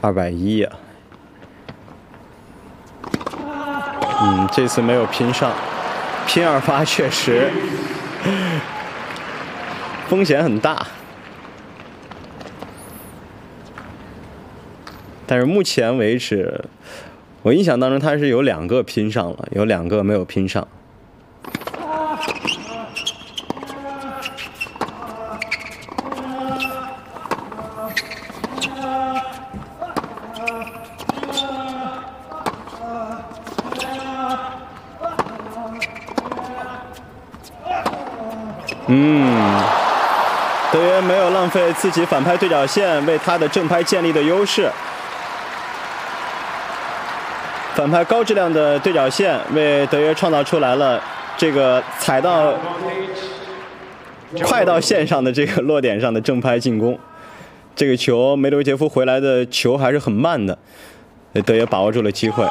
210呀。这次没有拼上，拼2发确实风险很大。但是目前为止，我印象当中他是有2个拼上了，有2个没有拼上。德约没有浪费自己反拍对角线为他的正拍建立的优势，反拍高质量的对角线为德约创造出来了这个踩到快到线上的这个落点上的正拍进攻。这个球梅德韦杰夫回来的球还是很慢的，德约把握住了机会。